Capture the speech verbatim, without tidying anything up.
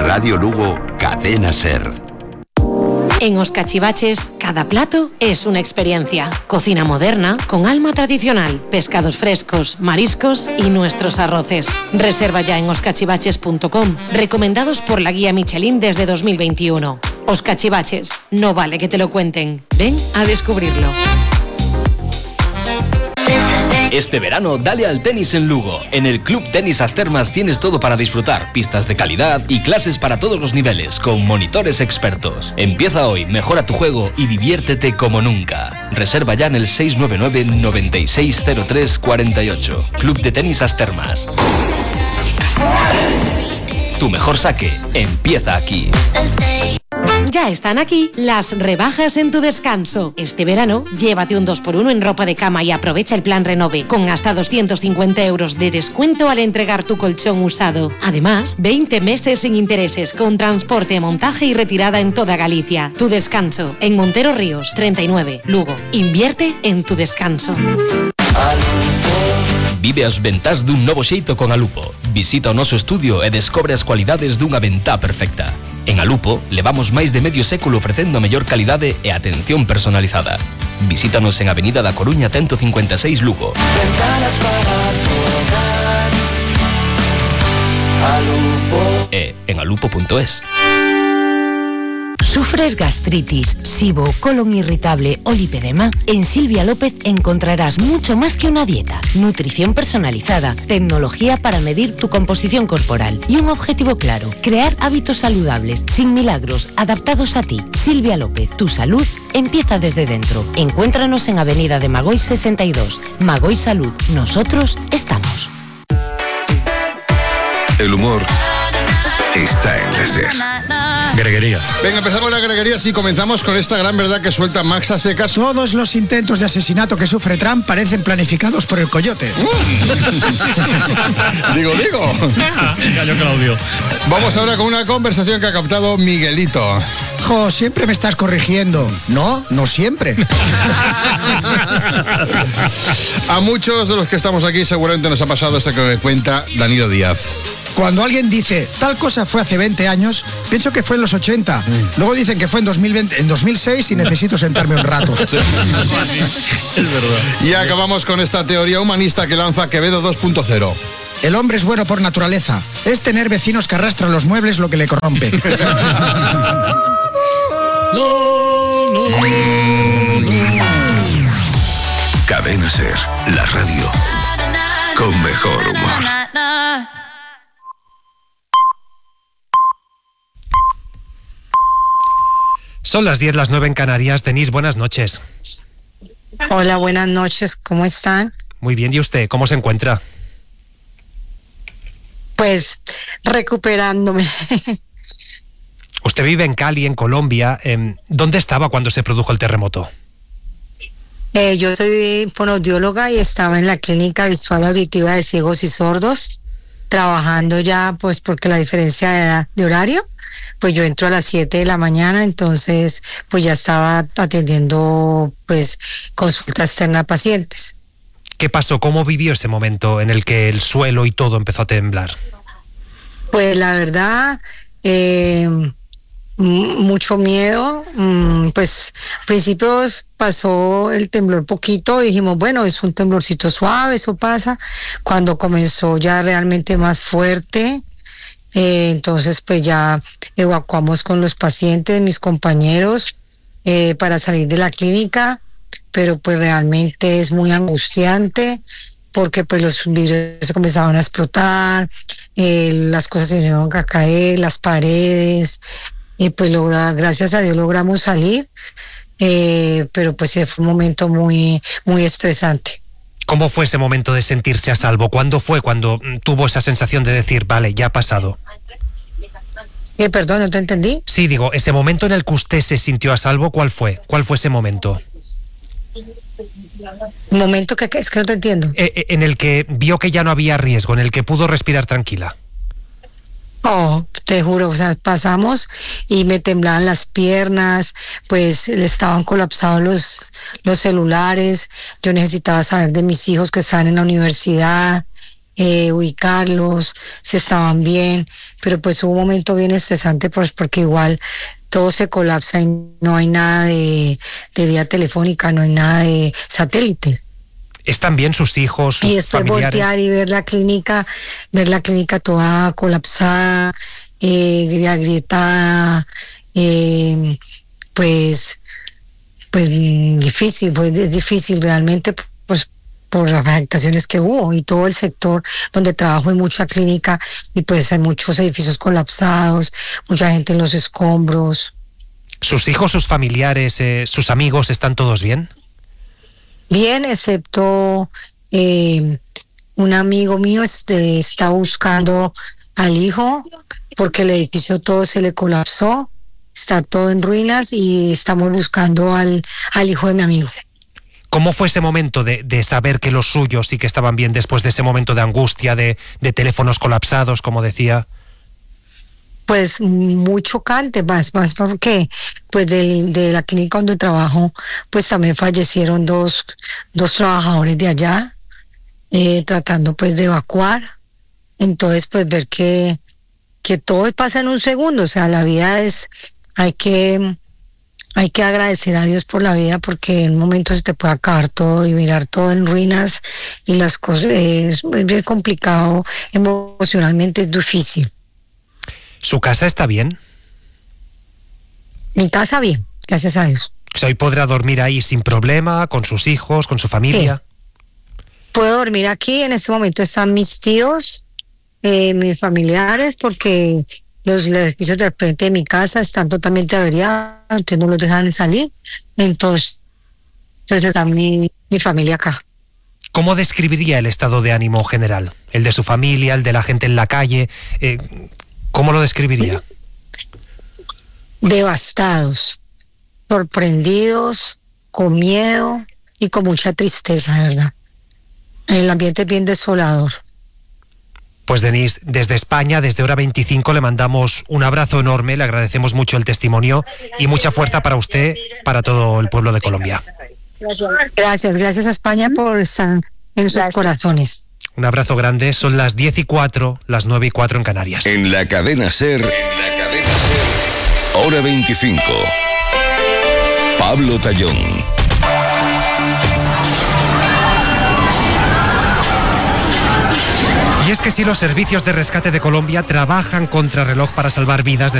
Radio Lugo, Cadena Ser. En Os Cachivaches, cada plato es una experiencia. Cocina moderna, con alma tradicional, pescados frescos, mariscos y nuestros arroces. Reserva ya en os cachivaches punto com, recomendados por la guía Michelin desde dos mil veintiuno. Os Cachivaches, no vale que te lo cuenten. Ven a descubrirlo. Este verano, dale al tenis en Lugo. En el Club Tenis As Termas tienes todo para disfrutar, pistas de calidad y clases para todos los niveles, con monitores expertos. Empieza hoy, mejora tu juego y diviértete como nunca. Reserva ya en el seis nueve nueve, noventa y seis cero tres cuarenta y ocho. Club de Tenis As Termas. Tu mejor saque empieza aquí. Ya están aquí las rebajas en tu descanso. Este verano, llévate un dos por uno en ropa de cama y aprovecha el plan Renove, con hasta doscientos cincuenta euros de descuento al entregar tu colchón usado. Además, veinte meses sin intereses, con transporte, montaje y retirada en toda Galicia. Tu descanso, en Montero Ríos, treinta y nueve, Lugo. Invierte en tu descanso. Vive as ventás dun novo xeito con Alupo. Visita o noso estudio e descobre as cualidades dunha ventá perfecta. En Alupo, levamos máis de medio século ofrecendo a mellor calidade e atención personalizada. Visítanos en Avenida da Coruña ciento cincuenta e seis Lugo. Ventanas para tu hogar. Alupo. E en alupo punto es. ¿Sufres gastritis, SIBO, colon irritable o lipedema? En Silvia López encontrarás mucho más que una dieta, nutrición personalizada, tecnología para medir tu composición corporal y un objetivo claro: crear hábitos saludables, sin milagros, adaptados a ti. Silvia López, tu salud empieza desde dentro. Encuéntranos en Avenida de Magoy sesenta y dos. Magoy Salud, nosotros estamos. El humor está en la SER. Greguerías. Venga, empezamos la greguerías y comenzamos con esta gran verdad que suelta Max a secas. Todos los intentos de asesinato que sufre Trump parecen planificados por el coyote. Mm. digo, digo. Cayó Claudio. Vamos ahora con una conversación que ha captado Miguelito. Jo, siempre me estás corrigiendo. No, no siempre. A muchos de los que estamos aquí seguramente nos ha pasado esto que cuenta Danilo Díaz. Cuando alguien dice, tal cosa fue hace veinte años, pienso que fue en los ochenta. Luego dicen que fue en, dos mil veinte, en dos mil seis y necesito sentarme un rato. Sí. Es verdad. Y acabamos con esta teoría humanista que lanza Quevedo dos punto cero. El hombre es bueno por naturaleza. Es tener vecinos que arrastran los muebles lo que le corrompe. No, no, no. Cadena Ser, la radio con mejor humor. Son las diez, las nueve en Canarias. Denise, buenas noches. Hola, buenas noches. ¿Cómo están? Muy bien. ¿Y usted? ¿Cómo se encuentra? Pues recuperándome. Usted vive en Cali, en Colombia. ¿Dónde estaba cuando se produjo el terremoto? Eh, yo soy fonoaudióloga y estaba en la Clínica Visual Auditiva de Ciegos y Sordos, trabajando ya, pues porque la diferencia de, edad, de horario, pues yo entro a las siete de la mañana, entonces pues ya estaba atendiendo pues consulta externa a pacientes. ¿Qué pasó? ¿Cómo vivió ese momento en el que el suelo y todo empezó a temblar? Pues la verdad, eh, mucho miedo, pues al principio pasó el temblor poquito y dijimos, bueno, es un temblorcito suave, eso pasa. Cuando comenzó ya realmente más fuerte, eh, entonces pues ya evacuamos con los pacientes, mis compañeros, eh, para salir de la clínica, pero pues realmente es muy angustiante porque pues los vidrios comenzaban a explotar, eh, las cosas se vinieron a caer, las paredes, y pues logra, gracias a Dios logramos salir, eh, pero pues fue un momento muy, muy estresante. ¿Cómo fue ese momento de sentirse a salvo? ¿Cuándo fue cuando tuvo esa sensación de decir, vale, ya ha pasado? Eh, perdón, ¿no te entendí? Sí, digo, ese momento en el que usted se sintió a salvo, ¿cuál fue? ¿Cuál fue ese momento? Un momento que es que no te entiendo. Eh, en el que vio que ya no había riesgo, en el que pudo respirar tranquila. Oh, te juro, o sea, pasamos y me temblaban las piernas, pues le estaban colapsados los, los celulares, yo necesitaba saber de mis hijos que estaban en la universidad, eh, ubicarlos, si estaban bien, pero pues hubo un momento bien estresante pues porque igual todo se colapsa y no hay nada de, de vía telefónica, no hay nada de satélite. ¿Están bien sus hijos, sus Y después familiares? voltear y ver la clínica, ver la clínica toda colapsada, eh, agrietada, eh, pues, pues difícil, pues es difícil realmente, pues por las afectaciones que hubo y todo el sector donde trabajo hay mucha clínica y pues hay muchos edificios colapsados, mucha gente en los escombros. ¿Sus hijos, sus familiares, eh, sus amigos están todos bien? Bien, excepto eh, un amigo mío este, está buscando al hijo porque el edificio todo se le colapsó, está todo en ruinas y estamos buscando al, al hijo de mi amigo. ¿Cómo fue ese momento de, de saber que los suyos sí que estaban bien después de ese momento de angustia, de, de teléfonos colapsados, como decía? Pues muy chocante, más, más porque pues de, de la clínica donde trabajo, pues también fallecieron dos, dos trabajadores de allá, eh, tratando pues de evacuar. Entonces pues ver que, que todo pasa en un segundo, o sea, la vida es, hay que, hay que agradecer a Dios por la vida porque en un momento se te puede acabar todo y mirar todo en ruinas y las cosas, eh, es muy bien complicado, emocionalmente es difícil. ¿Su casa está bien? Mi casa bien, gracias a Dios. O sea, hoy podrá dormir ahí sin problema, con sus hijos, con su familia. Sí. Puedo dormir aquí, en este momento están mis tíos, eh, mis familiares, porque los, los edificios del frente de mi casa están totalmente averiados, entonces no los dejan salir, entonces, entonces está mi, mi familia acá. ¿Cómo describiría el estado de ánimo general? El de su familia, el de la gente en la calle. Eh, ¿Cómo lo describiría? Devastados, sorprendidos, con miedo y con mucha tristeza, de verdad. El ambiente es bien desolador. Pues Denise, desde España, desde Hora veinticinco, le mandamos un abrazo enorme, le agradecemos mucho el testimonio y mucha fuerza para usted, para todo el pueblo de Colombia. Gracias, gracias a España por estar en sus corazones. Un abrazo grande, son las diez y cuatro, las nueve y cuatro en Canarias. En la cadena SER, en la cadena SER, Hora veinticinco. Pablo Tallón. Y es que si los servicios de rescate de Colombia trabajan contra reloj para salvar vidas,